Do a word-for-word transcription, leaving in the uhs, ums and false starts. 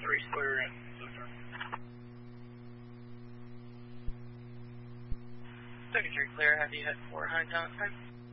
three, clear in. Second three, clear. Have you had four high time?